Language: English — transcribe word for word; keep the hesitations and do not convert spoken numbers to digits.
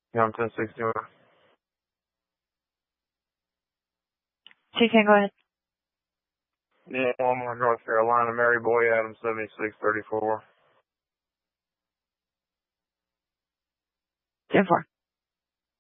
Yeah, I'm ten sixty-one. Two ten, go ahead. Yeah, Walmart, North Carolina, Mary Boy Adams, seventy-six thirty-four. ten four.